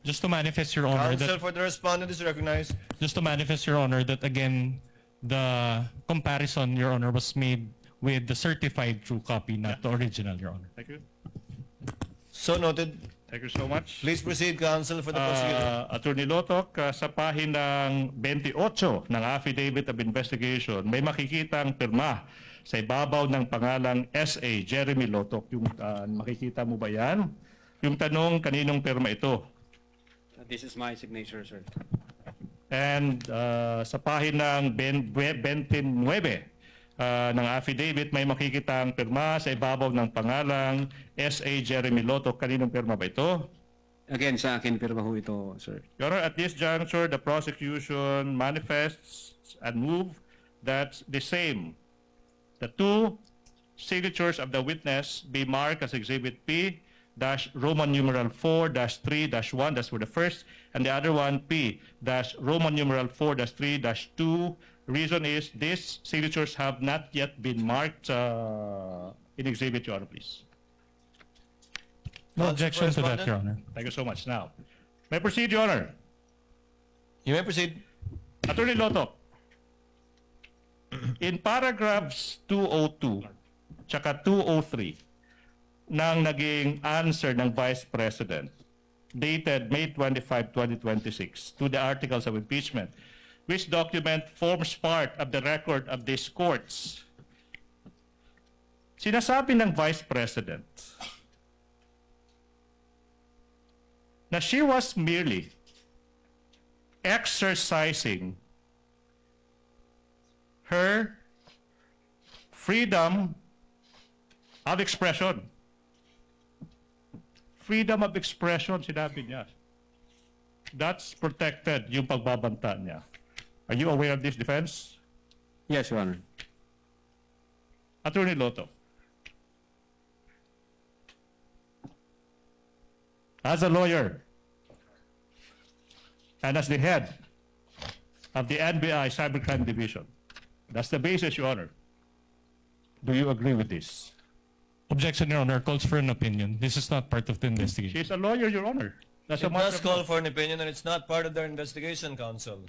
Just to manifest, Your Honor, Counsel that for the respondent is recognized. just to manifest, Your Honor, that again, the comparison, Your Honor, was made with the certified true copy, not the original, Your Honor. Thank you. So noted. Thank you so much. Please proceed, counsel, for the prosecutor. Attorney Lotok, sa pahinang 28 ng Affidavit of Investigation, may makikitang pirma sa ibabaw ng pangalang S.A. Jeremy Lotok. Yung makikita mo ba yan? Yung tanong, kaninong pirma ito? This is my signature, sir. And sa pahinang 29 ng affidavit, may makikitang pirma sa ibabaw ng pangalang S.A. Jeremy Lotok. Kaninong pirma ba ito? Again, sa akin, pirma ho ito, sir. Your Honor, at this juncture, the prosecution manifests and move that the two signatures of the witness be marked as Exhibit P dash Roman numeral 4 dash 3 dash 1, that's for the first, and the other one P dash Roman numeral 4 dash 3 dash 2. Reason is these signatures have not yet been marked in Exhibit, Your Honor, please. No Counsel objection for to that, respondent? Your Honor. Thank you so much. Now, may proceed, Your Honor. You may proceed. Attorney Lotok, in paragraphs 202 tsaka 203 ng naging answer ng Vice President dated May 25, 2026 to the articles of impeachment, which document forms part of the record of these courts. Sinasabi ng Vice President na she was merely exercising her freedom of expression. Freedom of expression, sinabi niya. That's protected, yung pagbabanta niya. Are you aware of this defense? Yes, Your Honor. Attorney Loto, as a lawyer and as the head of the NBI Cybercrime Division, that's the basis, Your Honor. Do you agree with this? Objection, Your Honor, calls for an opinion. This is not part of the investigation. She's a lawyer, Your Honor. That's a It matter does of call law. for an opinion, and it's not part of their investigation, counsel.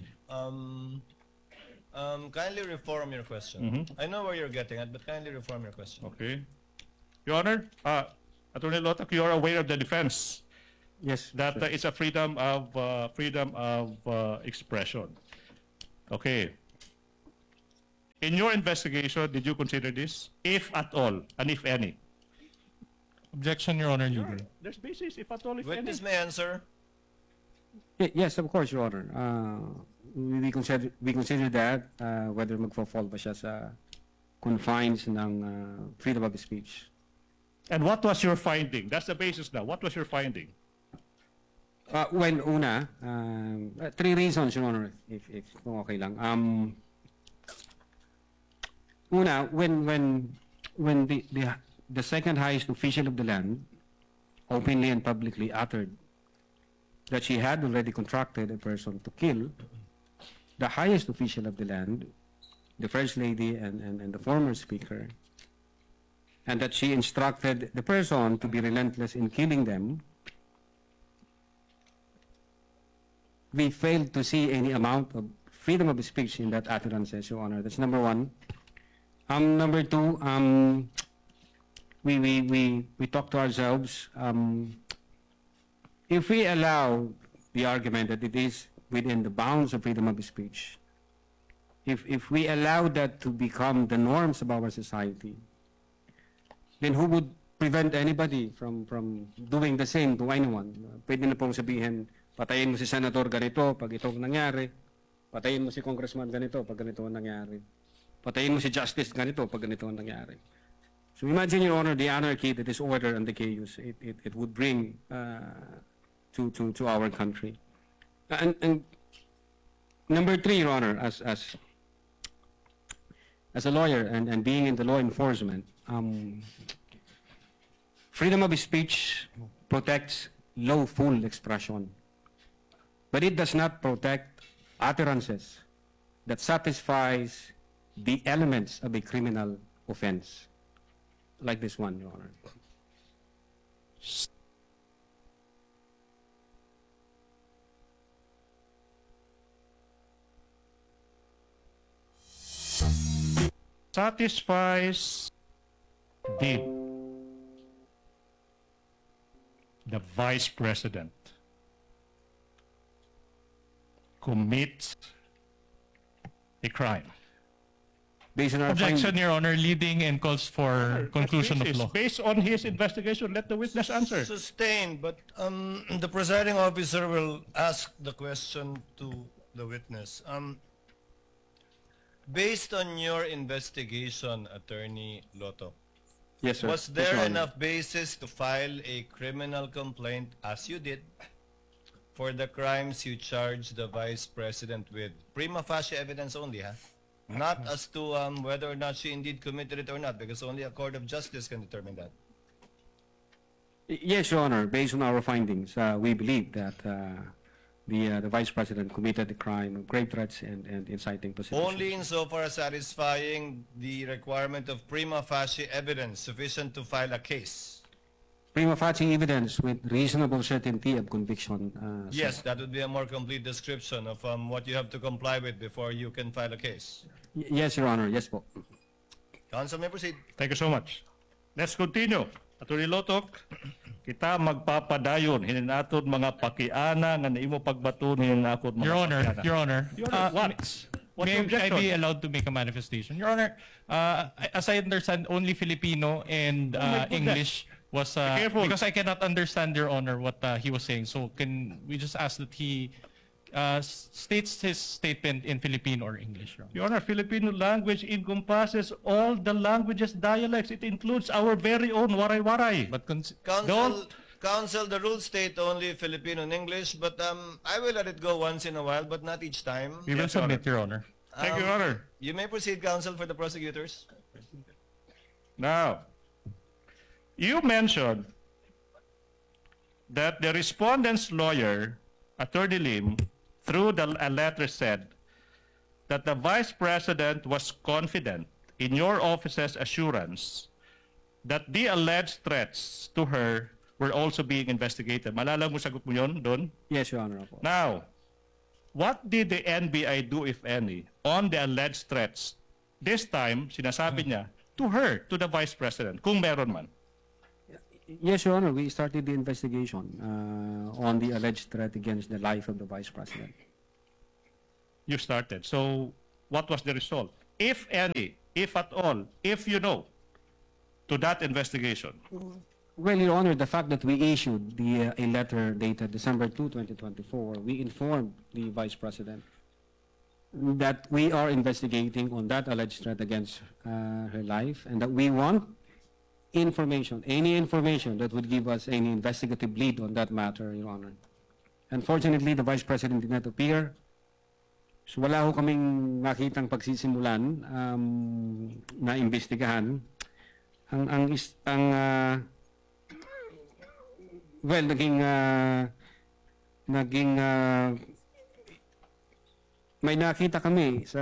Kindly reform your question. I know where you're getting at, but kindly reform your question. Okay. Your Honor, Attorney Lotok, you are aware of the defense Yes, that sir. it's a freedom of expression. Okay. In your investigation, did you consider this, if at all, and if any? Objection, Your Honor, legal. There's basis, if at all, if Witness any. may answer. Yes, of course, Your Honor. We consider that whether magfa-fall ba siya sa confines ng freedom of speech. And what was your finding? That's the basis now. What was your finding? When una, three reasons, Your Honor, if kung okay lang. Una, when the second highest official of the land openly and publicly uttered that she had already contracted a person to kill the highest official of the land, the First Lady and the former Speaker, and that she instructed the person to be relentless in killing them, we failed to see any amount of freedom of speech in that utterances, Your Honor. That's number one. Number two, we talk to ourselves, if we allow the argument that it is within the bounds of freedom of speech, if we allow that to become the norms of our society, then who would prevent anybody from doing the same to anyone? Pwede na pong sabihin, patayin mo si Senator ganito pag itong nangyari, patayin mo si Congressman ganito pag ganito ang nangyari, patayin mo si Justice ganito pag ganito ang nangyari. So imagine, Your Honor, the anarchy, the disorder, and the chaos it would bring to our country. And number three, Your Honor, as a lawyer and being in the law enforcement, freedom of speech protects lawful expression, but it does not protect utterances that satisfies the elements of a criminal offense, like this one, Your Honor. satisfies did the Vice President commit a crime? Based on our Objection, findings. Your Honor, leading and calls for conclusion of This is law. based on his investigation. Let the witness answer. Sustained, but the presiding officer will ask the question to the witness. Based on your investigation, Attorney Lotto, Yes, sir. was Yes, there Your Honor. enough basis to file a criminal complaint, as you did, for the crimes you charged the Vice President with? Prima facie evidence only, huh? Not as to whether or not she indeed committed it or not, because only a court of justice can determine that. Yes, Your Honor. Based on our findings, we believe that the Vice President committed the crime of grave threats and inciting persecution. Only insofar as satisfying the requirement of prima facie evidence sufficient to file a case. Prima facie evidence with reasonable certainty of conviction. Sir. Yes, that would be a more complete description of what you have to comply with before you can file a case. Yes, Your Honor. Yes po. Counsel may proceed. Thank you so much. Let's continue. Attorney Lotok, kita magpapadayon hinin aton mga pakiana nga naimo pagbaton hinin aton mga Your Honor, pakiana. Your Honor. Your Honor, what? What's May your I objection? be allowed to make a manifestation? Your Honor, as I understand, only Filipino and my goodness. English was Be careful. because I cannot understand, Your Honor, what he was saying. So can we just ask that he states his statement in Filipino or English, Your Honor? Your Honor, Filipino language encompasses all the languages, dialects. It includes our very own waray-waray. But Counsel, the rules state only Filipino and English, but I will let it go once in a while, but not each time. we will Yes, Your submit, Your Honor. Thank you, Your Honor. You may proceed, counsel, for the prosecutors. Now, you mentioned that the respondent's lawyer, Attorney Lim, through a letter said that the Vice President was confident in your office's assurance that the alleged threats to her were also being investigated. Malala mo sagot mo yun doon? Yes, Your Honor. Po. Now, what did the NBI do, if any, on the alleged threats? This time, sinasabi niya, to her, to the Vice President, kung meron man. Yes, Your Honor. We started the investigation on the alleged threat against the life of the Vice President. You started. So, what was the result? If any, if at all, if you know, to that investigation. Well, Your Honor, the fact that we issued a letter dated December 2, 2024, we informed the Vice President that we are investigating on that alleged threat against her life and that we want information, any information that would give us any investigative lead on that matter, Your Honor. Unfortunately, the Vice President did not appear. So wala ho kaming makitang pagsisimulan na imbestigahan. Well, may nakita kami sa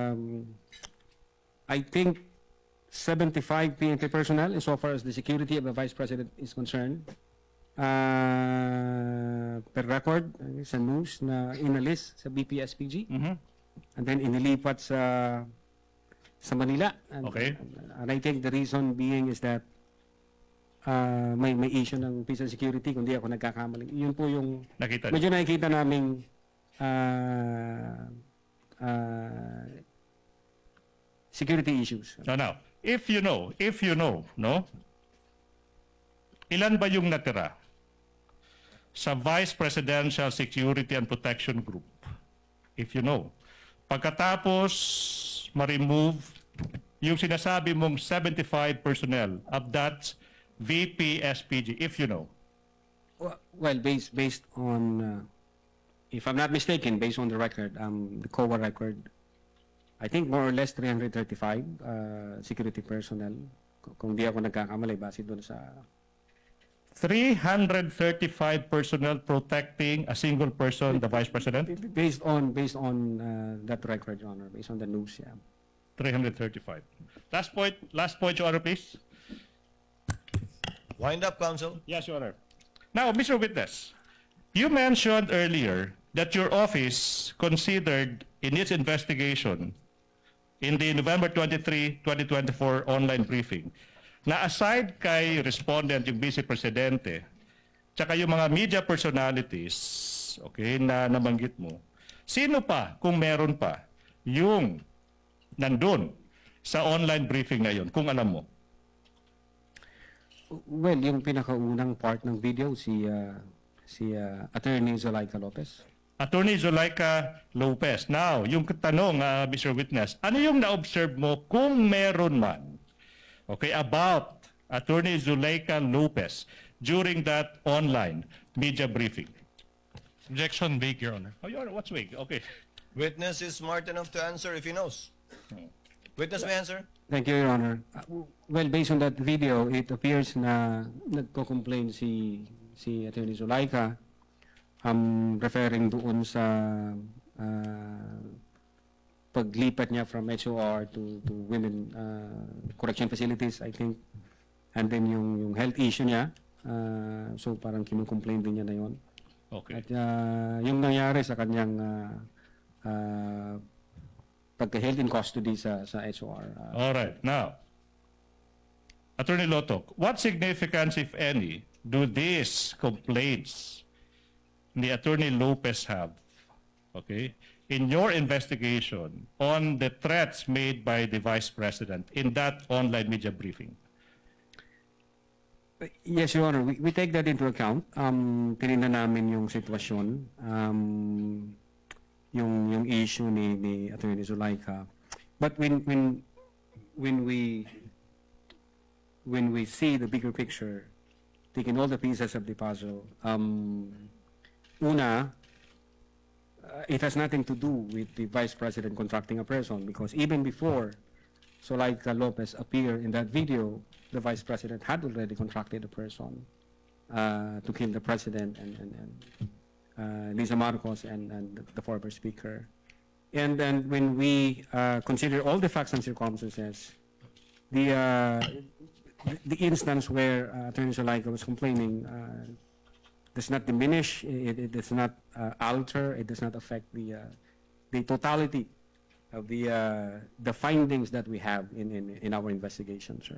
I think 75 PNP personnel insofar as the security of the Vice President is concerned. Per record sa news na inalis sa BPSPG and then inilipat sa Manila. Okay. And I think the reason being is that may issue ng peace and security kung di ako nagkakamali. Yun po yung Nakita niyo. medyo nakikita naming security issues. Now, if you know, no? Ilan ba yung natira sa Vice Presidential Security and Protection Group? If you know. Pagkatapos ma-remove yung sinasabi mong 75 personnel of that VP-SPG, if you know. Well, based on, if I'm not mistaken, based on the record, the COA record, I think more or less 335 security personnel. Kung di ako nagkakamali, base doon sa 335 personnel protecting a single person, the Vice President? based on that record, Your Honor, based on the news, yeah. 335. Last point, Your Honor, please. Wind up, counsel. Yes, Your Honor. Now, Mr. Witness, you mentioned earlier that your office considered in its investigation in the November 23, 2024 online briefing na aside kay respondent yung Vice Presidente, tsaka yung mga media personalities, okay, na nabanggit mo, sino pa, kung meron pa, yung nandun sa online briefing na yun, kung alam mo? Well, yung pinakaunang part ng video, si Attorney Zulaika Lopez. Attorney Zulaika Lopez. Now, yung tanong, Mr. Witness, ano yung na-observe mo kung meron man, okay, about Attorney Zulaika Lopez during that online media briefing? Objection vague, Your Honor. Oh, Your Honor, what's vague? Okay. Witness is smart enough to answer if he knows. Witness may answer. Thank you, Your Honor. Well, based on that video, it appears na nagko-complain si Attorney Zulaika referring doon sa paglipat niya from HOR to women correction facilities, I think. And then yung health issue niya, so parang kinukomplain din niya na yun. Okay. At yung nangyari sa kanyang pagka-held in custody sa HOR. All right. Now, Attorney Lotok, what significance, if any, do these complaints the Attorney Lopez have, okay, in your investigation on the threats made by the Vice President in that online media briefing? Yes, Your Honor. We take that into account. Tinignan namin yung sitwasyon, yung issue ni Attorney Zulaika. But when we see the bigger picture, taking all the pieces of the puzzle, it has nothing to do with the Vice President contracting a person, because even before Zulaika Lopez appeared in that video, the Vice President had already contracted a person to kill the President and Lisa Marcos and the former Speaker. And then when we consider all the facts and circumstances, the instance where Attorney Zulaika was complaining does not diminish, it does not alter, it does not affect the totality of the findings that we have in our investigation, sir.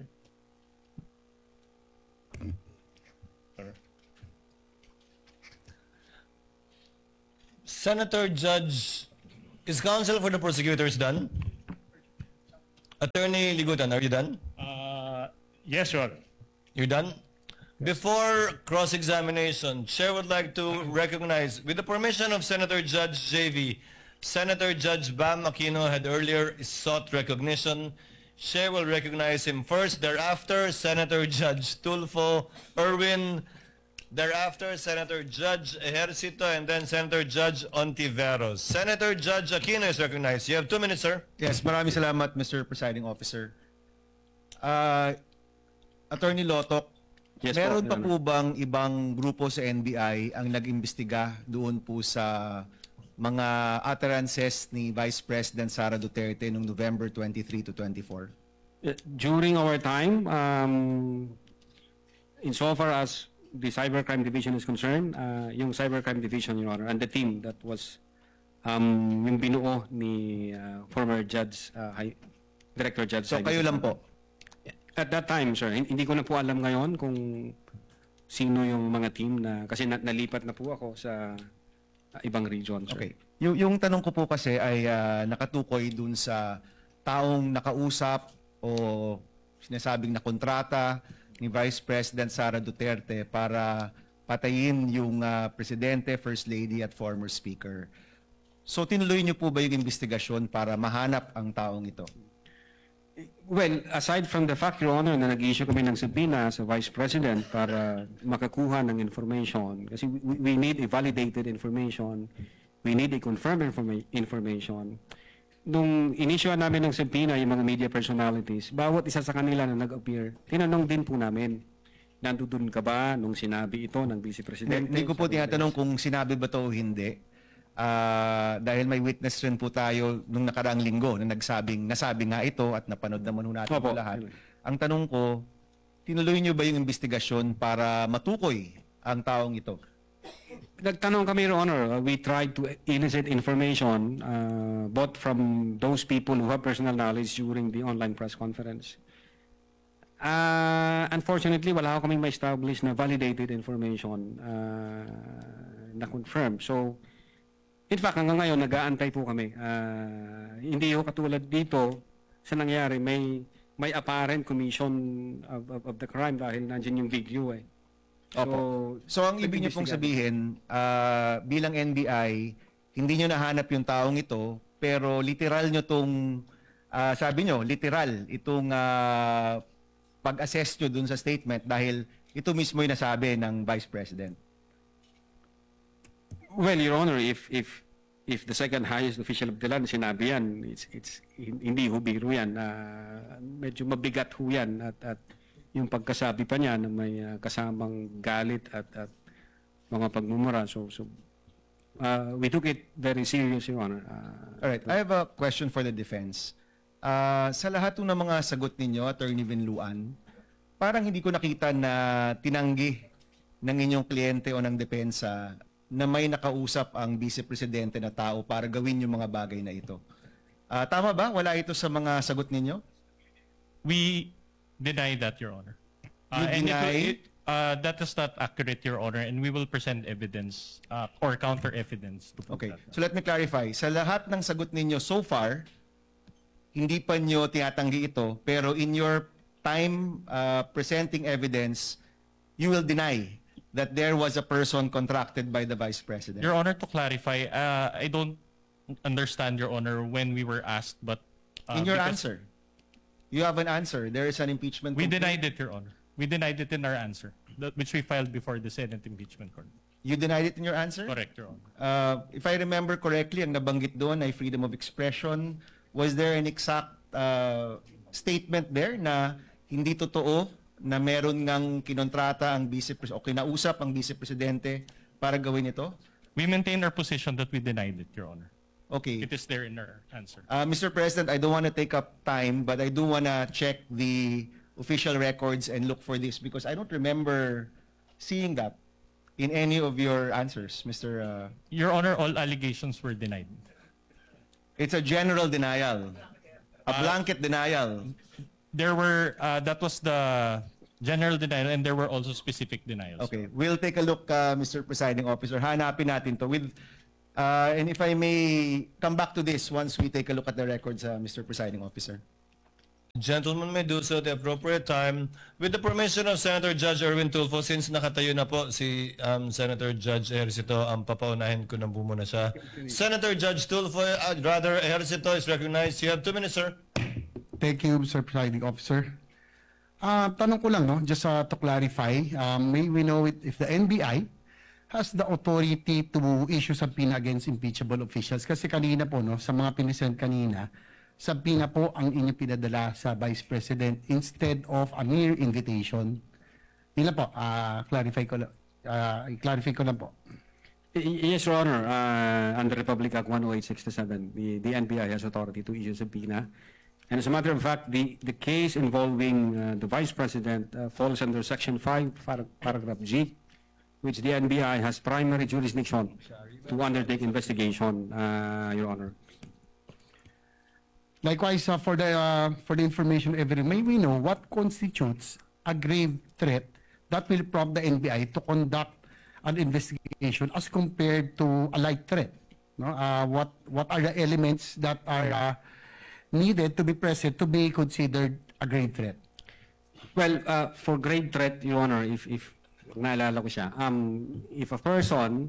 Senator Judge, is counsel for the prosecutors done? Attorney Ligutan, are you done? Yes, Your Honor. You're done? Before cross-examination, Chair would like to recognize, with the permission of Senator Judge JV, Senator Judge Bam Aquino had earlier sought recognition. Chair will recognize him first, thereafter Senator Judge Tulfo Erwin, thereafter Senator Judge Ejercito, and then Senator Judge Ontiveros. Senator Judge Aquino is recognized. You have 2 minutes, sir. Yes, maraming salamat, Mr. Presiding Officer. Attorney Lotok, Yes po, meron Your pa Honor. po bang ibang grupo sa NBI ang nag-imbestiga doon po sa mga utterances ni Vice President Sara Duterte noong November 23 to 24? During our time, insofar as the Cybercrime Division is concerned, yung Cybercrime Division, Your Honor, and the team that was yung binuo ni former Judge, Director Judge. So kayo lang po? At that time, sir, hindi ko na po alam ngayon kung sino yung mga team na, kasi nalipat na po ako sa ibang region, sir. Okay. Yung tanong ko po kasi ay nakatukoy dun sa taong nakausap o sinasabing na kontrata ni Vice President Sara Duterte para patayin yung Presidente, First Lady at former Speaker. So tinuloy niyo po ba yung investigasyon para mahanap ang taong ito? Well, aside from the fact, Your Honor, na nag-issue kami ng subpoena sa Vice President para makakuha ng information, kasi we need a validated information, we need a confirmed information. Nung inissuean namin ng subpoena yung mga media personalities, bawat isa sa kanila na nag-appear, tinanong din po namin, nandoon ka ba nung sinabi ito ng Vice Presidente? Hindi ko po tinatanong kung sinabi ba to o hindi. Dahil may witness rin po tayo nung nakaraang linggo na nasabi nga ito at napanood naman ho natin Opo. po lahat. Ang tanong ko, tinuloy niyo ba yung investigasyon para matukoy ang taong ito? Nagtanong kami, Your Honor. We tried to elicit information both from those people who have personal knowledge during the online press conference. Unfortunately, wala kaming ma-establish na validated information na confirm. So, in fact, hanggang ngayon, nag-aantay po kami. Hindi ho katulad dito sa nangyari, may apparent commission of the crime dahil nandiyan yung video eh. So ang ibig niyo pong sabihin, bilang NBI, hindi niyo nahanap yung taong ito, pero literal niyo tong, sabi niyo, literal, itong pag-assess niyo dun sa statement dahil ito mismo yung nasabi ng Vice President. Well, Your Honor, if the second highest official of the land sinabi yan, hindi ho biro yan. Medyo mabigat ho yan at yung pagkasabi pa niya na may kasamang galit at mga pagmumura. So we took it very serious, Your Honor. All right, I have a question for the defense. Sa lahat ng mga sagot ninyo, Attorney Vinluan, parang hindi ko nakita na tinanggi ng inyong kliyente o ng depensa na may nakausap ang Vice Presidente na tao para gawin yung mga bagay na ito. Tama ba? Wala ito sa mga sagot ninyo? We deny that, Your Honor. You deny? That is not accurate, Your Honor, and we will present evidence or counter evidence to prove Okay, that. so let me clarify. Sa lahat ng sagot ninyo so far, hindi pa nyo tinatanggi ito, pero in your time presenting evidence, you will deny that there was a person contracted by the Vice President. Your Honor, to clarify, I don't understand, Your Honor, when we were asked, but In your because answer, you have an answer. There is an impeachment. we complaint. denied it, Your Honor. We denied it in our answer, which we filed before the Senate impeachment court. You denied it in your answer? Correct, Your Honor. If I remember correctly, ang nabanggit doon ay freedom of expression. Was there an exact statement there na hindi totoo na meron ngang kinontrata ang o kinausap ang Vice Presidente para gawin ito? We maintain our position that we denied it, Your Honor. Okay. It is there in our answer. Mr. President, I don't want to take up time, but I do want to check the official records and look for this because I don't remember seeing that in any of your answers, Mr. Your Honor, all allegations were denied. It's a general denial, a blanket denial. There were, that was the general denial, and there were also specific denials. Okay, we'll take a look, Mr. Presiding Officer. Hanapin natin to with, and if I may come back to this once we take a look at the records, Mr. Presiding Officer. Gentlemen may do so at the appropriate time. With the permission of Senator Judge Erwin Tulfo, since nakatayo na po si Senator Judge Ejercito, ang papaunahin ko na muna siya. Senator Judge Tulfo, Ejercito is recognized. You have 2 minutes, sir. Thank you, Mr. Presiding Officer. Tanong ko lang, no, just to clarify, may we know if the NBI has the authority to issue subpoena against impeachable officials? Kasi kanina po, no, sa mga pinisend kanina, subpoena po ang inyong pinadala sa Vice President instead of a mere invitation. Yun lang po, clarify ko lang po. Yes, Your Honor. Under Republic Act 10867, the NBI has authority to issue subpoena. And as a matter of fact, the case involving the Vice President falls under Section 5, Paragraph G, which the NBI has primary jurisdiction to undertake investigation, Your Honor. Likewise, for the information evidence, may we know what constitutes a grave threat that will prompt the NBI to conduct an investigation as compared to a light threat? No? What are the elements that are needed to be present to be considered a grave threat? Well, for grave threat, Your Honor, if naalala ko siya, if a person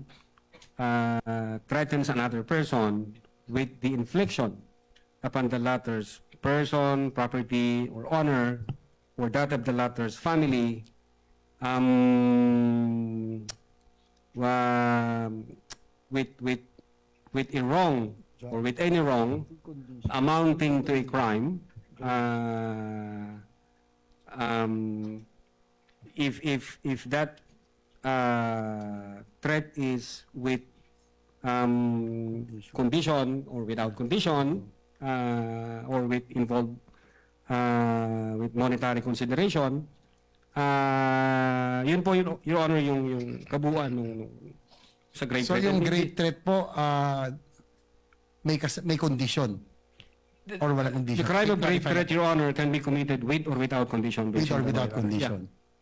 threatens another person with the infliction upon the latter's person, property, or honor, or that of the latter's family, with a wrong or with any wrong amounting to a crime, if that threat is with condition or without condition, or with involved with monetary consideration, yun po, Your Honor, yung kabuuan ng Sa grave So threat. yung grave threat po, may condition. Or wala The condition? crime of grave Clarify threat, that. Your Honor, can be committed with or without condition. With based or on the without law, Your Honor. condition.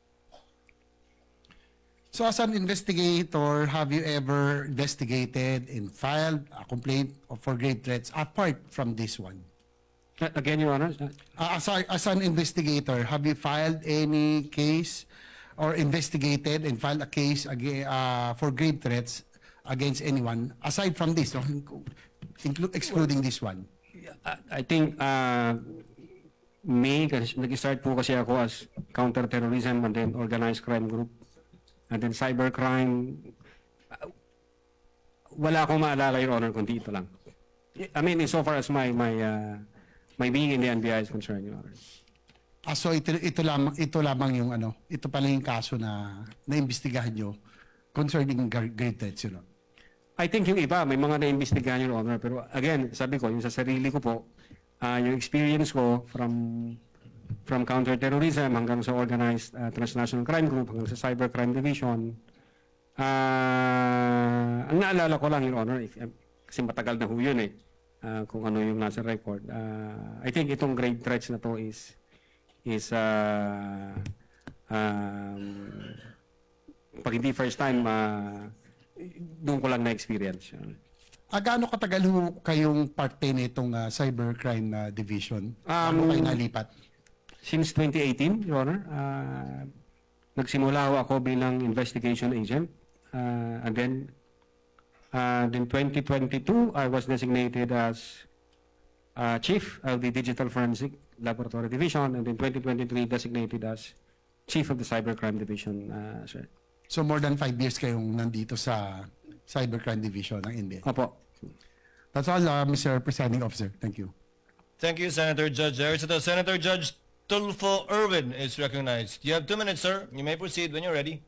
So as an investigator, have you ever investigated and filed a complaint for grave threats apart from this one? Again, Your Honor, As an investigator, have you filed any case or investigated and filed a case for grave threats against anyone aside from this, no? Excluding this one? I think May, kasi nag-start po kasi ako as counter-terrorism and then organized crime group and then cybercrime. Wala akong maalala, Your Honor, kundi ito lang. I mean, insofar as my being in the NBI is concerned, Your Honor. So ito lamang yung ito pala yung kaso na naimbestigahan nyo concerning grave threats, you know? I think yung iba, may mga naimbestigahan, Your Honor. Pero again, sabi ko, yung sa sarili ko po, yung experience ko from counter-terrorism hanggang sa organized transnational crime group, hanggang sa cybercrime division, ang naalala ko lang, Your Honor, kasi matagal na ho yun kung ano yung nasa record. I think itong grave threats na to is pag hindi first time, doon ko lang na-experience. Gaano katagal ho kayong parte nitong cybercrime division? Ano kayo nalipat? Since 2018, Your Honor, nagsimula ho ako bilang investigation agent. And then, in 2022, I was designated as chief of the Digital Forensic Laboratory Division, and in 2023, designated as chief of the Cybercrime Division, sir. So more than 5 years kayong nandito sa cybercrime division ng NBI. Opo. That's all, Mr. Presiding Officer. Thank you. Thank you, Senator Judge Ejercito. Senator Judge Tulfo Irwin is recognized. You have 2 minutes, sir. You may proceed when you're ready.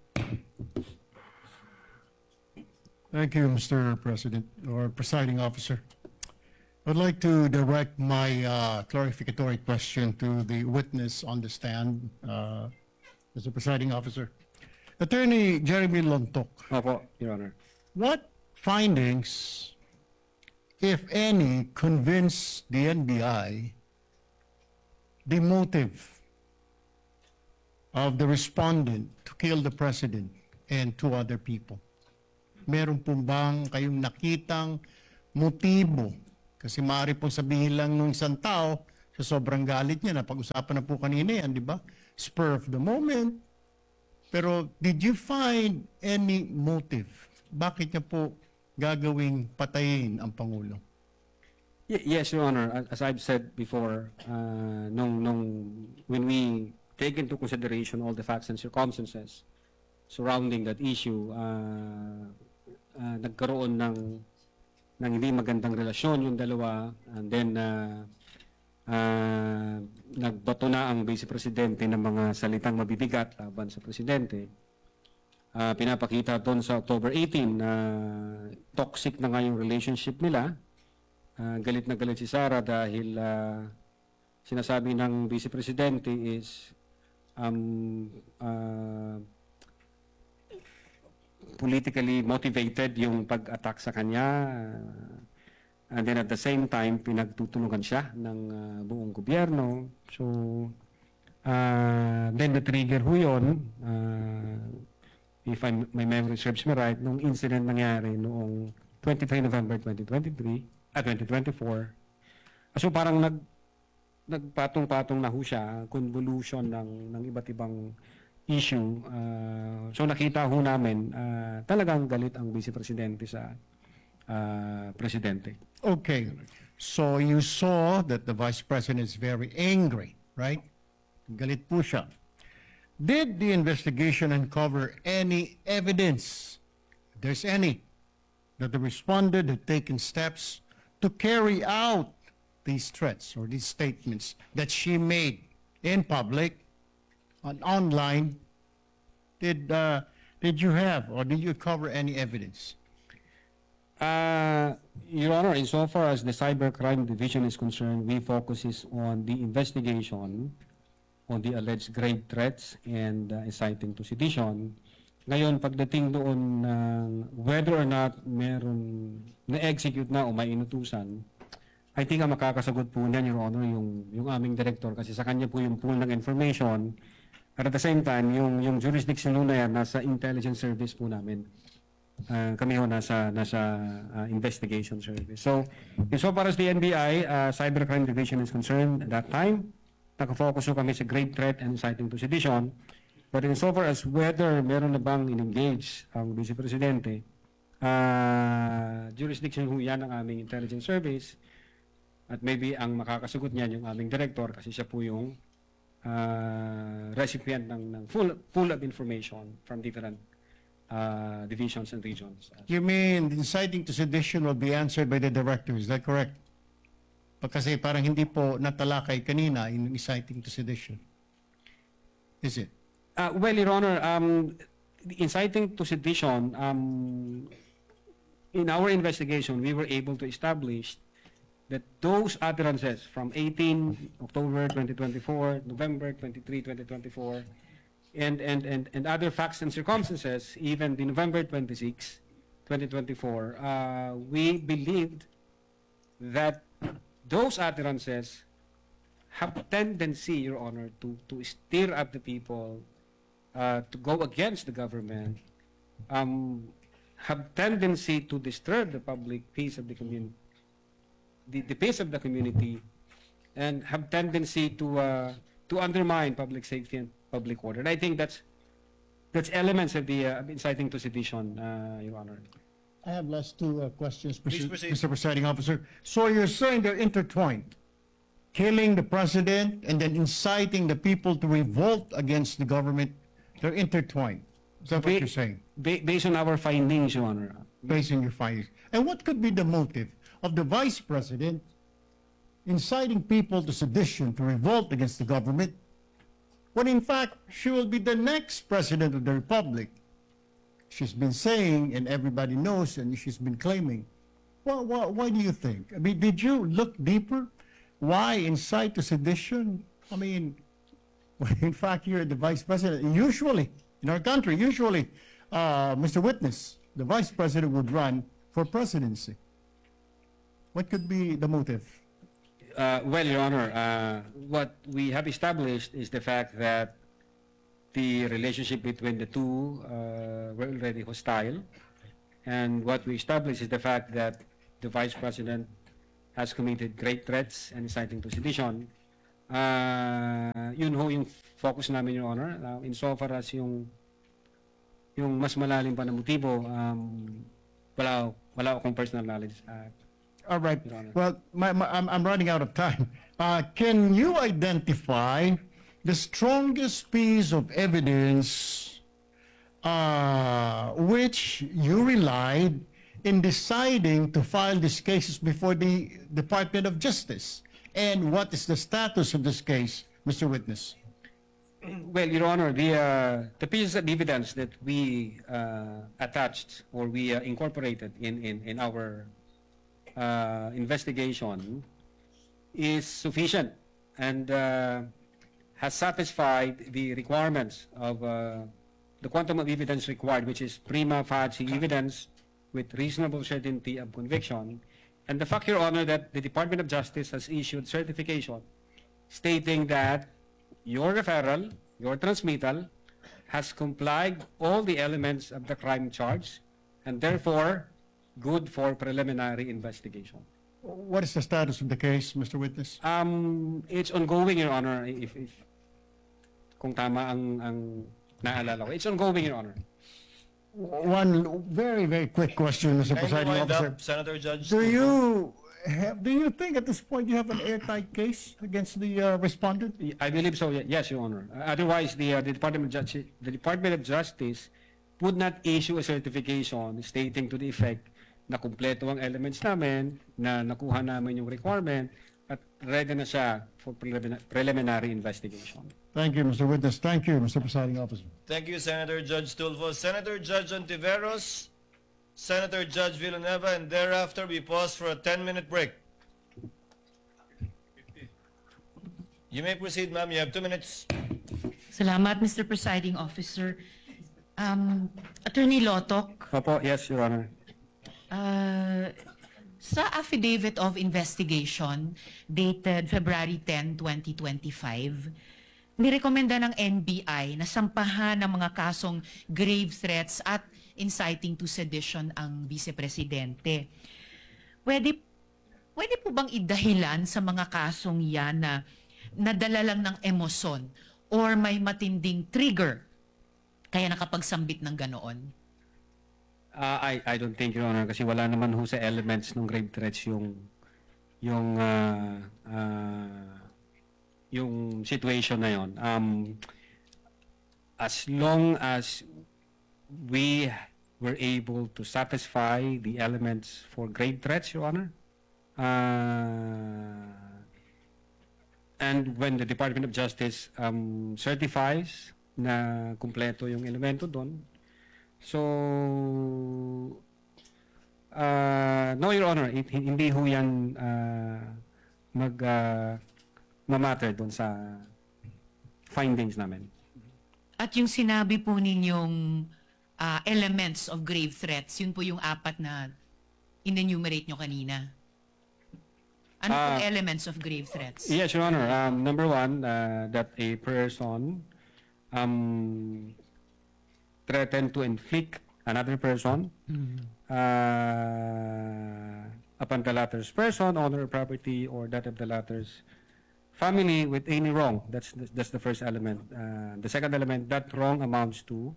Thank you, Mr. President, or Presiding Officer. I'd like to direct my clarificatory question to the witness on the stand, Mr. Presiding Officer. Attorney Jeremy Lontok, Opo, Your Honor. what findings, if any, convince the NBI the motive of the respondent to kill the President and 2 other people? Meron po bang kayong nakitang motibo? Kasi maaari pong sabihin lang nung isang tao, sa sobrang galit niya, napag-usapan na po kanina yan, di ba? Spur of the moment. Pero did you find any motive? Bakit niya po gagawing patayin ang Pangulo? Yes, Your Honor. As I've said before, when we take into consideration all the facts and circumstances surrounding that issue, nagkaroon ng hindi magandang relasyon yung dalawa, and then nagbato na ang Vice Presidente ng mga salitang mabibigat laban sa Presidente. Pinapakita doon sa October 18 na toxic na nga yung relationship nila. Galit na galit si Sara dahil sinasabi ng Vice Presidente is politically motivated yung pag-attack sa kanya. And then at the same time, pinagtutulungan siya ng buong gobyerno. So, then the-trigger ho yun, if my memory serves me right, nung incident nangyari noong 23 November 2024. So parang nagpatong-patong na ho siya, convolution ng iba't ibang issue. So nakita ho namin, talagang galit ang Vice Presidente sa Presidente. Okay, so you saw that the Vice President is very angry, right? Galit po siya. Did the investigation uncover any evidence, if there's any, that the respondent had taken steps to carry out these threats or these statements that she made in public, online? Did you have or did you cover any evidence? Your Honor, insofar as the Cybercrime Division is concerned, we focuses on the investigation on the alleged grave threats and inciting to sedition. Ngayon, pagdating doon whether or not meron na-execute na o may inutusan, I think ang makakasagot po niyan, Your Honor, yung aming director kasi sa kanya po yung pool ng information. At the same time, yung jurisdiction na yan, nasa intelligence service po namin. Kami ho nasa investigation service. So, insofar as the NBI, Cybercrime Division is concerned, at that time, nakafocus ho kami sa grave threat and inciting to sedition. But insofar as whether meron na bang in-engage ang Vice Presidente, jurisdiction ho yan ng aming intelligence service. At maybe ang makakasagot niyan yung aming director kasi siya po yung recipient ng full of information from different divisions and regions. You mean inciting to sedition will be answered by the director, is that correct? Kasi parang hindi po natalakay kanina in inciting to sedition. Is it? Well, Your Honor, inciting to sedition, in our investigation, we were able to establish that those utterances from 18 October 2024, November 23, 2024, and other facts and circumstances, even the November 26, 2024, we believed that those utterances have a tendency, Your Honor, to stir up the people, to go against the government, have tendency to disturb the public peace of the community, the peace of the community, and have tendency to undermine public safety and public order. And I think that's elements of the inciting to sedition, Your Honor. I have last two questions, Please proceed. Mr. Presiding Officer. So you're saying they're intertwined, killing the president and then inciting the people to revolt against the government. They're intertwined. Is that what you're saying? Based on our findings, Your Honor. Based on your findings. And what could be the motive of the vice president inciting people to sedition, to revolt against the government, when in fact she will be the next president of the republic? She's been saying, and everybody knows, and she's been claiming. Well, why do you think? I mean, did you look deeper? Why incite to sedition? I mean, when in fact you're the vice president. Usually, in our country, Mr. Witness, the vice president would run for presidency. What could be the motive? Well, Your Honor, what we have established is the fact that the relationship between the two were already hostile. And what we established is the fact that the Vice President has committed great threats and inciting to sedition. Yun ho yung focus namin, Your Honor. Insofar as yung mas malalim pa na motibo, wala akong personal knowledge. All right. Your Honor. Well, I'm running out of time. Can you identify the strongest piece of evidence which you relied in deciding to file these cases before the Department of Justice? And what is the status of this case, Mr. Witness? Well, Your Honor, the pieces of evidence that we attached or we incorporated in our investigation is sufficient and has satisfied the requirements of the quantum of evidence required, which is prima facie evidence with reasonable certainty of conviction. And the fact, Your Honor, that the Department of Justice has issued certification stating that your referral, your transmittal, has complied all the elements of the crime charge and therefore good for preliminary investigation. What is the status of the case, Mr. Witness? It's ongoing, Your Honor, if kung tama ang naalala ko. It's ongoing, Your Honor. One very, very quick question, Mr. Kindly Presiding wind Officer. up, Senator Judge. Do you think at this point you have an airtight case against the respondent? I believe so, yes, Your Honor. Otherwise, the Department of Justice would not issue a certification stating to the effect na kumpleto ang elements namin, na nakuha namin yung requirement, at ready na siya for preliminary investigation. Thank you, Mr. Witness. Thank you, Mr. Presiding Officer. Thank you, Senator Judge Tulfo. Senator Judge Ontiveros, Senator Judge Villanueva, and thereafter we pause for a 10-minute break. You may proceed, ma'am. You have 2 minutes. Salamat, Mr. Presiding Officer. Attorney Lotok, Opo, yes, Your Honor. sa affidavit of investigation dated February 10, 2025, nirekomenda ng NBI na sampahan ng mga kasong grave threats at inciting to sedition ang vice-presidente. Pwede po bang idahilan sa mga kasong yan na nadala lang ng emosyon or may matinding trigger kaya nakapagsambit ng ganoon? I don't think, Your Honor, kasi wala naman ho sa elements ng grave threats yung situation na yon. As long as we were able to satisfy the elements for grave threats, Your Honor, and when the Department of Justice certifies na kumpleto yung elemento doon, so no, Your Honor, hindi ho yan mamatter doon sa findings namin. At yung sinabi po ninyong elements of grave threats, yun po yung 4 na in-enumerate nyo kanina. Ano pong elements of grave threats? Yes, Your Honor. Number 1, that a person threatened to inflict another person upon the latter's person, honor, or property, or that of the latter's family with any wrong. That's the first element. The second element, that wrong amounts to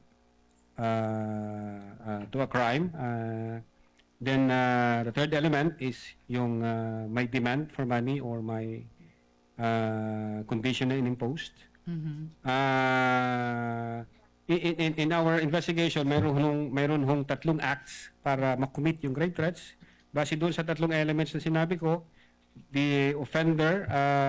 a crime. Then the third element is yung may demand for money or may condition na inimposed. In our investigation, mayroon hong 3 acts para makommit yung grave threats. Base doon sa 3 elements na sinabi ko, the offender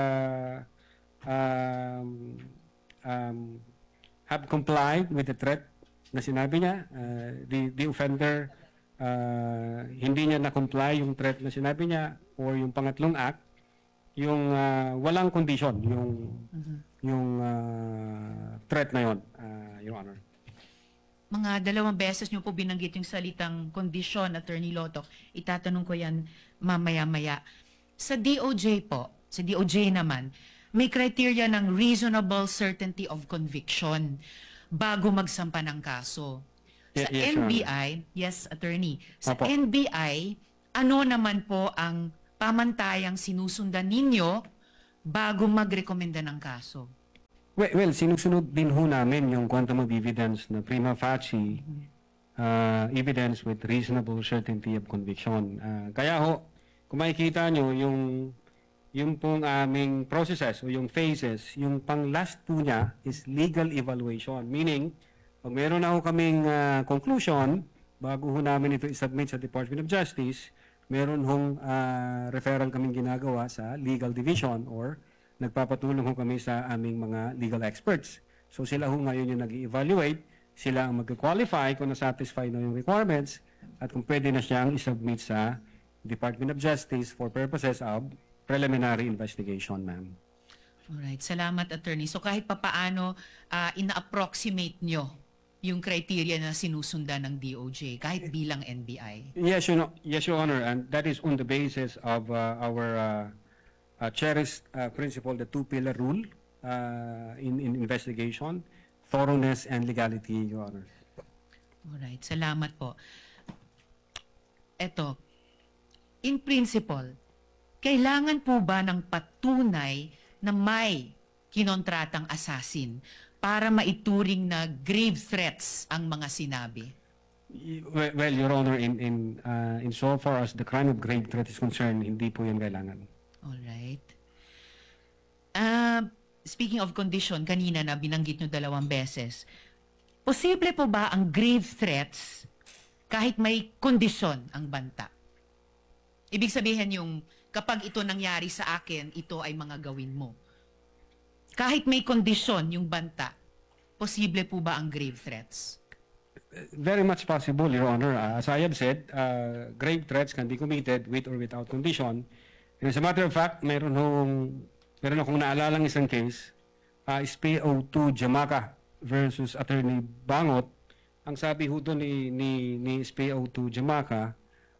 have complied with the threat na sinabi niya. The offender hindi niya na-comply yung threat na sinabi niya, or yung pangatlong act, yung walang condition, yung threat na yon, Your Honor. Mga 2 beses nyo po binanggit yung salitang kondisyon, Attorney Lotok. Itatanong ko yan mamaya-maya. Sa DOJ po, sa DOJ naman, may criteria ng reasonable certainty of conviction bago magsampa ng kaso. Sa Yes, Your Honor. NBI, yes, Attorney, sa Apo. NBI, ano naman po ang pamantayang sinusundan ninyo bago magrekomenda ng kaso? Well, sinusunod din ho namin yung quantum of evidence na prima facie evidence with reasonable certainty of conviction. Kaya ho, kung makikita nyo, yung pong aming processes o yung phases, yung pang last 2 niya is legal evaluation. Meaning, pag meron na ho kaming conclusion, bago ho namin ito isubmit sa Department of Justice, meron hong referral kaming ginagawa sa legal division or nagpapatulong ho kami sa aming mga legal experts. So sila ho ngayon yung nag-evaluate, sila ang mag-qualify kung na-satisfy na yung requirements at kung pwede na siyang isubmit sa Department of Justice for purposes of preliminary investigation, ma'am. Alright, salamat, Attorney. So kahit papaano, ina-approximate nyo yung criteria na sinusundan ng DOJ, kahit bilang NBI. Yes, Your Honor, and that is on the basis of our cherished principle, the 2-pillar rule in investigation, thoroughness and legality, Your Honor. Alright, salamat po. Eto, in principle, kailangan po ba ng patunay na may kinontratang assassin para maituring na grave threats ang mga sinabi? Well, Your Honor, in so far as the crime of grave threat is concerned, hindi po yan kailangan. Alright. Speaking of condition, kanina na binanggit nyo 2 beses, posible po ba ang grave threats kahit may kondisyon ang banta? Ibig sabihin yung kapag ito nangyari sa akin, ito ay mga gawin mo. Kahit may kondisyon yung banta, posible po ba ang grave threats? Very much possible, Your Honor. As I have said, grave threats can be committed with or without condition. And as a matter of fact, meron akong naalalang isang case, is PO2 Jamaica versus Attorney Bangot, ang sabi ho doon ni SPO2 Jamaica,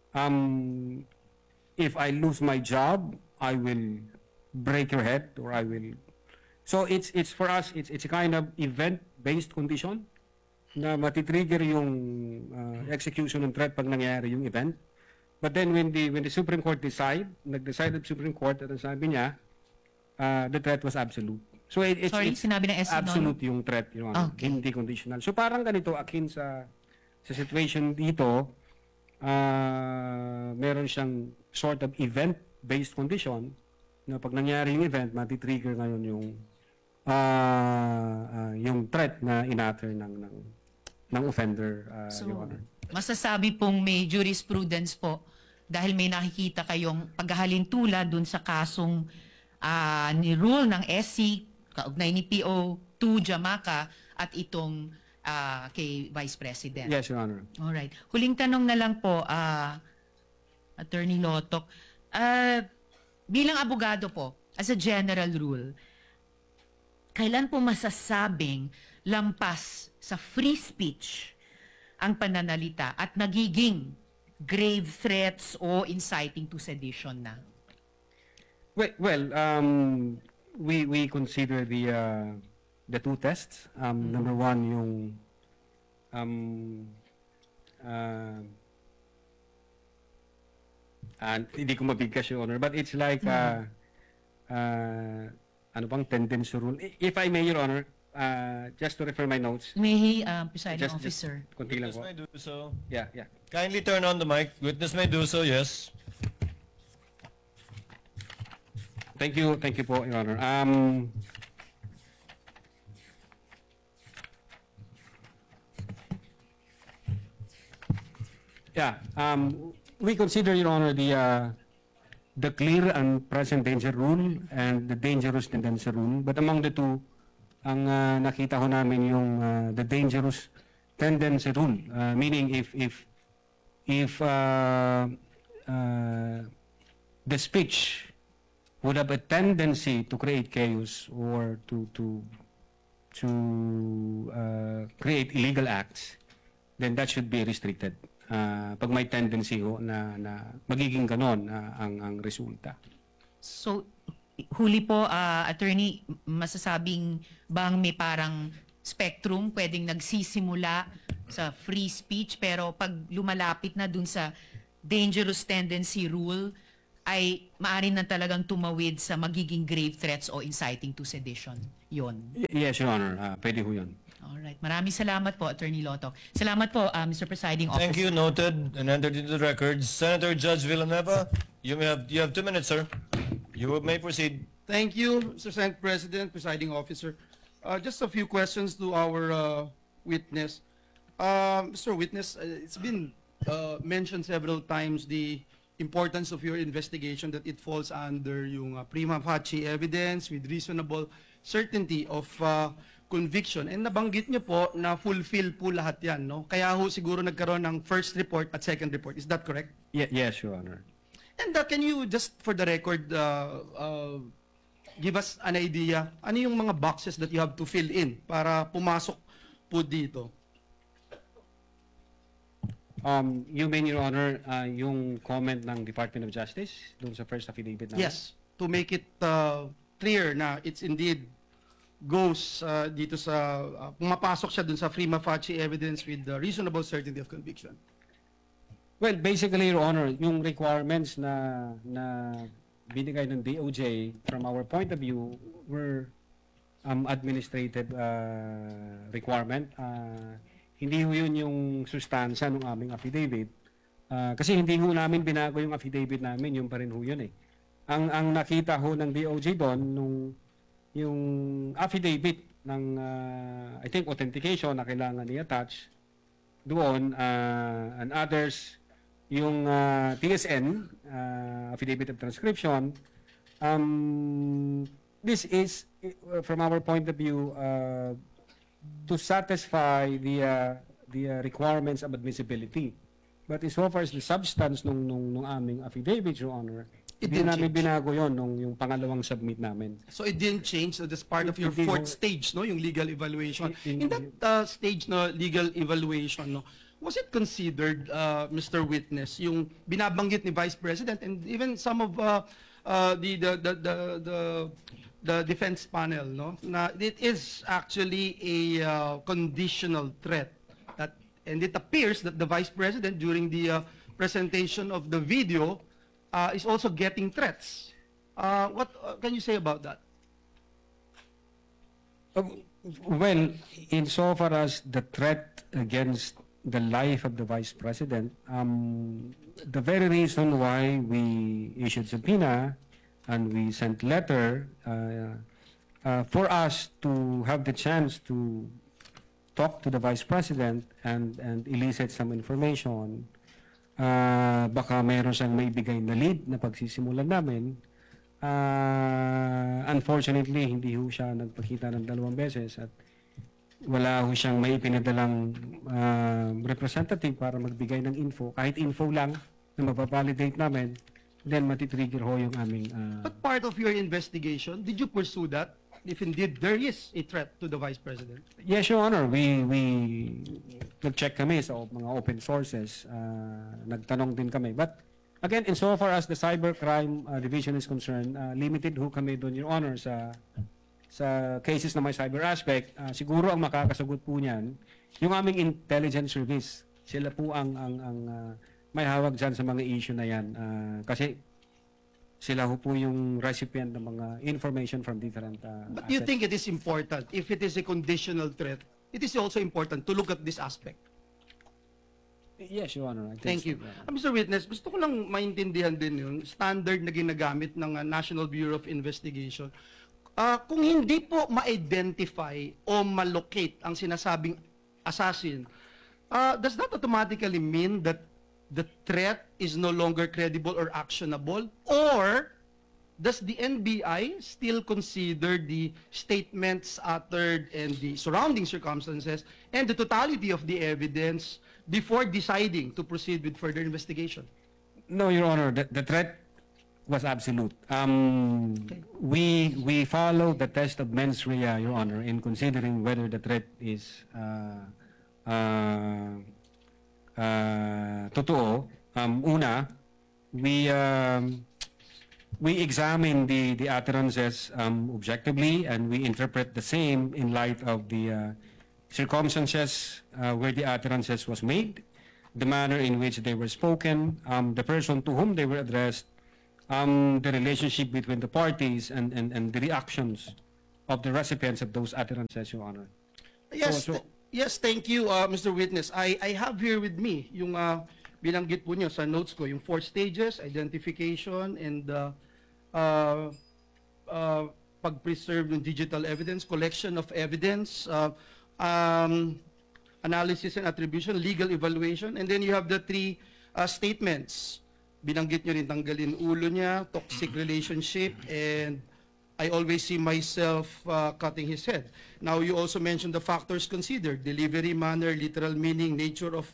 if I lose my job, I will break your head or I will. So it's for us, it's a kind of event-based condition na matitrigger yung execution ng threat pag nangyayari yung event. But then when the Supreme Court nag-decide the Supreme Court at ang sabi niya, the threat was absolute. So it's Sinabi ng SC absolute yung threat, Your Honor, Okay. hindi conditional. So parang ganito, akin sa situation dito, meron siyang sort of event-based condition na pag nangyari yung event, matitrigger ngayon yung threat na in-utter ng offender, So, Your Honor. masasabi pong may jurisprudence po dahil may nakikita kayong paghahalintula dun sa kasong ni rule ng SC, kaugnay ni PO2 Jamaica at itong kay Vice President. Yes, Your Honor. Alright. Huling tanong na lang po, Attorney Lotok. Bilang abogado po, as a general rule, kailan po masasabing lampas sa free speech ang pananalita at nagiging grave threats o inciting to sedition na? Well, we consider the two tests. Number one, yung hindi ko mabigkas, Your Honor, but it's like ano bang tendency rule. If I may, Your Honor, just to refer my notes. May presiding Just- officer. Kunti lang Witness po. may do so. Yeah. Kindly turn on the mic. Witness may do so, yes. Thank you po, Your Honor. We consider, Your Honor, the clear and present danger rule and the dangerous tendency rule. But among the two, ang nakita ho namin yung the dangerous tendency rule. Meaning if the speech would have a tendency to create chaos or to create illegal acts, then that should be restricted. Pag may tendency ho na magiging ganon ang resulta. So, huli po, attorney, masasabing bang may parang spectrum pwedeng nagsisimula sa free speech pero pag lumalapit na dun sa dangerous tendency rule ay maaari na talagang tumawid sa magiging grave threats o inciting to sedition. Yon. Yes, Your Honor. Pwede ho yun. Alright. Maraming salamat po, Attorney Lotok. Salamat po, Mr. Presiding Officer. Thank you, noted and entered into the records. Senator Judge Villanueva, you have 2 minutes, sir. You may proceed. Thank you, Mr. Senate President, Presiding Officer. Just a few questions to our witness. Mr. Witness, it's been mentioned several times the importance of your investigation, that it falls under yung prima facie evidence with reasonable certainty of conviction. And nabanggit niyo po na fulfill po lahat yan, no? Kaya ho siguro nagkaroon ng first report at second report. Is that correct? Yes, Your Honor. And can you just for the record give us an idea ano yung mga boxes that you have to fill in para pumasok po dito? You mean, Your Honor, yung comment ng Department of Justice doon sa first affidavit namin? Yes, to make it clear na it's indeed goes dito sa pumapasok siya dun sa prima facie evidence with the reasonable certainty of conviction. Well, basically, Your Honor, yung requirements na binigay ng DOJ, from our point of view, were administrative requirement. Hindi ho yun yung sustansya ng aming affidavit. Kasi hindi ho namin binago yung affidavit namin, yung pa rin ho yun eh. Ang nakita ho ng DOJ doon, yung affidavit ng, I think, authentication na kailangan i-attach doon, and others, yung TSN, affidavit of transcription, this is, from our point of view, to satisfy the requirements of admissibility. But as far as the substance nung aming affidavit, Your Honor, It Hindi didn't namin change. binago yon nung yung pangalawang submit namin. So it didn't change. So that's part of your Hindi fourth ho. stage, no? Yung legal evaluation. In- In that stage na legal evaluation, no, was it considered, Mr. Witness, yung binabanggit ni Vice President and even some of the defense panel, no, na it is actually a conditional threat, that, and it appears that the Vice President during the presentation of the video is also getting threats. What can you say about that? Well, insofar as the threat against the life of the Vice President, the very reason why we issued subpoena and we sent letter for us to have the chance to talk to the Vice President and elicit some information, baka mayroon siyang maibigay na lead na pagsisimulan namin. Unfortunately, hindi ho siya nagpakita ng 2 beses at wala ho siyang may pinadalang representative para magbigay ng info. Kahit info lang na mapavalidate namin, then matitrigger ho yung aming... But part of your investigation, did you pursue that? If indeed there is a threat to the Vice President? Yes, Your Honor. We nag-check kami sa mga open sources. Nagtanong din kami. But again, insofar as the cybercrime division is concerned, limited ho kami doon, Your Honor, sa cases na may cyber aspect. Siguro ang makakasagot po niyan, yung aming intelligence service. Sila po ang may hawak dyan sa mga issue na yan. Kasi sila ho po yung recipient ng mga information from different But do you assets. think it is important, if it is a conditional threat, it is also important to look at this aspect? Yes, Your Honor. I think Thank so, you. Your Honor. Mr. Witness, gusto ko lang maintindihan din yung standard na ginagamit ng National Bureau of Investigation. Kung hindi po ma-identify o ma-locate ang sinasabing assassin, does that automatically mean that the threat is no longer credible or actionable? Or does the NBI still consider the statements uttered and the surrounding circumstances and the totality of the evidence before deciding to proceed with further investigation? No, Your Honor, the threat was absolute. We follow the test of mens rea, Your Honor, in considering whether the threat is totoo. Una, we examine the utterances objectively, and we interpret the same in light of the circumstances where the utterances was made, the manner in which they were spoken, the person to whom they were addressed, the relationship between the parties, and the reactions of the recipients of those utterances, Your Honor. Yes, So- yes, thank you, Mr. Witness. I have here with me yung binanggit po niyo sa notes ko, yung 4 stages, identification and pag-preserve ng digital evidence, collection of evidence, analysis and attribution, legal evaluation, and then you have the 3 statements. Binanggit niyo rin tanggalin ulo niya, toxic relationship, and I always see myself cutting his head. Now, you also mentioned the factors considered: delivery, manner, literal meaning, nature of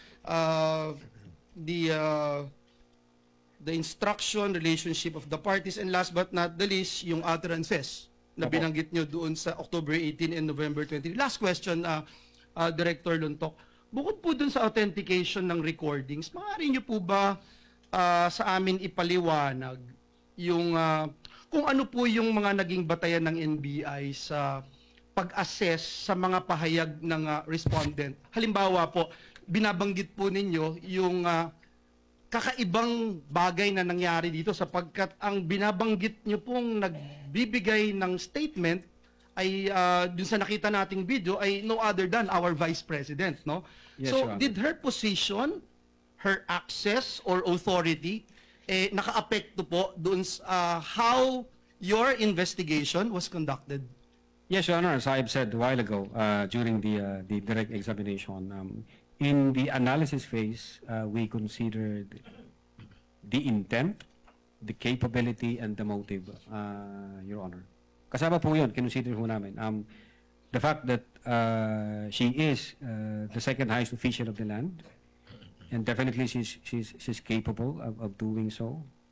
the instruction, relationship of the parties, and last but not the least, yung utterances na Opo. binanggit nyo doon sa October 18 and November 20. Last question, Director Luntok. Bukod po doon sa authentication ng recordings, maaari nyo po ba sa amin ipaliwanag yung kung ano po yung mga naging batayan ng NBI sa pag-assess sa mga pahayag ng respondent? Halimbawa po, binabanggit po ninyo yung kakaibang bagay na nangyari dito sapagkat ang binabanggit nyo pong nagbibigay ng statement ay dun sa nakita nating video ay no other than our Vice President, no? Yes, So, Your Honor. did her position, her access or authority naka-apekto po dun sa how your investigation was conducted? Yes, Your Honor, as I've said a while ago during the direct examination, in the analysis phase, we considered the intent, the capability, and the motive, Your Honor. Kasama po yun, kinonsider po namin. The fact that she is the second highest official of the land, and definitely she's capable of doing so.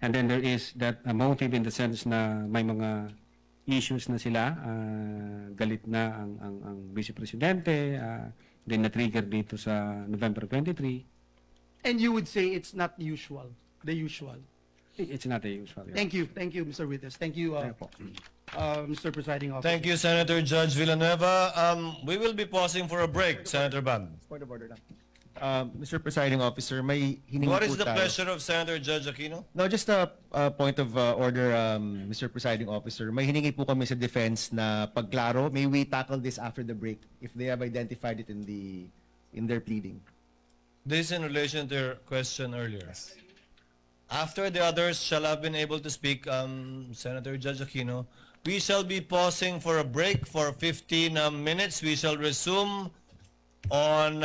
And then there is that motive in the sense na may mga issues na sila, galit na ang Vice Presidente, then na-trigger dito sa November 23. And you would say it's not usual, the usual. It's not a usual. Yeah. Thank you, Mr. Witness. Thank you, Mr. Presiding Officer. Thank you, Senator Judge Villanueva. We will be pausing for a break, Senator Bam. Point of order lang. Mr. Presiding Officer, may hiningi What po is the tayo. pleasure of Senator Judge Aquino? No, just a point of order, Mr. Presiding Officer. May hiningi po kami sa defense na pagklaro. May we tackle this after the break if they have identified it in their pleading. This in relation to your question earlier. After the others shall have been able to speak, Senator Judge Aquino, we shall be pausing for a break for 15 minutes. We shall resume on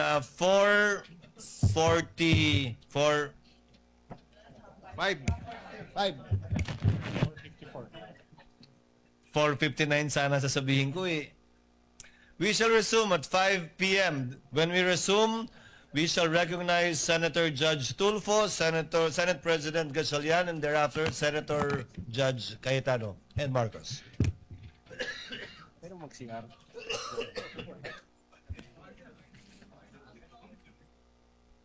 4:54. 4:59 sana sasabihin ko eh. We shall resume at 5 p.m. When we resume, we shall recognize Senator Judge Tulfo, Senate President Gatchalian, and thereafter Senator Judge Cayetano and Marcos.